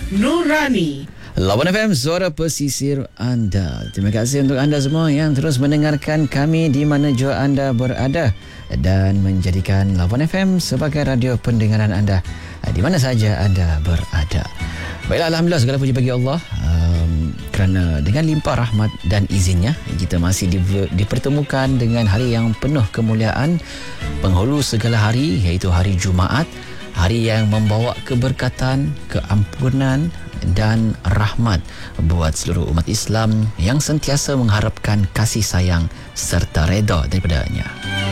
Nurani. Lawan FM, suara pesisir anda. Terima kasih untuk anda semua yang terus mendengarkan kami di mana jua anda berada dan menjadikan Lawan FM sebagai radio pendengaran anda di mana saja anda berada. Baiklah, Alhamdulillah, segala puji bagi Allah kerana dengan limpah rahmat dan izinnya kita masih dipertemukan dengan hari yang penuh kemuliaan, penghulu segala hari, iaitu hari Jumaat, hari yang membawa keberkatan, keampunan dan rahmat buat seluruh umat Islam yang sentiasa mengharapkan kasih sayang serta redha daripadanya.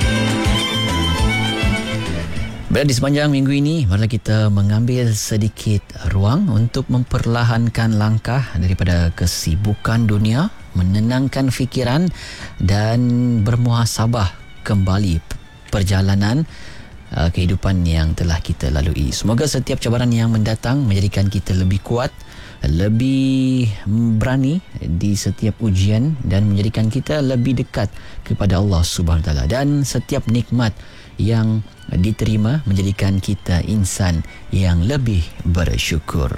Berada di sepanjang minggu ini, marilah kita mengambil sedikit ruang untuk memperlahankan langkah daripada kesibukan dunia, menenangkan fikiran dan bermuhasabah kembali perjalanan kehidupan yang telah kita lalui. Semoga setiap cabaran yang mendatang menjadikan kita lebih kuat, lebih berani di setiap ujian dan menjadikan kita lebih dekat kepada Allah Subhanahu Wa Taala, dan setiap nikmat yang diterima menjadikan kita insan yang lebih bersyukur.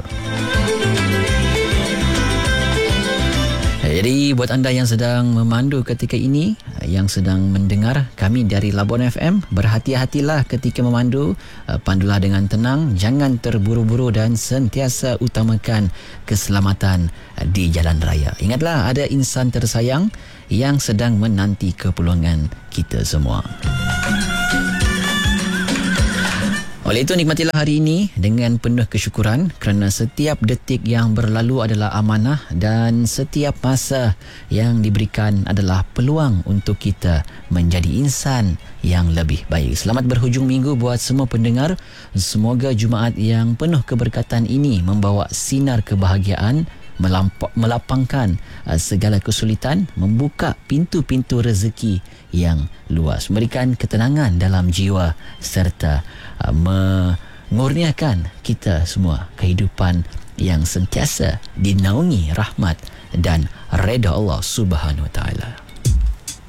Jadi buat anda yang sedang memandu ketika ini, yang sedang mendengar kami dari Labuan FM, berhati-hatilah ketika memandu, pandulah dengan tenang, jangan terburu-buru dan sentiasa utamakan keselamatan di jalan raya. Ingatlah, ada insan tersayang yang sedang menanti kepulangan kita semua. Oleh itu, nikmatilah hari ini dengan penuh kesyukuran kerana setiap detik yang berlalu adalah amanah dan setiap masa yang diberikan adalah peluang untuk kita menjadi insan yang lebih baik. Selamat berhujung minggu buat semua pendengar. Semoga Jumaat yang penuh keberkatan ini membawa sinar kebahagiaan, melapangkan segala kesulitan, membuka pintu-pintu rezeki yang luas, memberikan ketenangan dalam jiwa serta mengurniakan kita semua kehidupan yang sentiasa dinaungi rahmat dan redha Allah Subhanahu Wa Taala.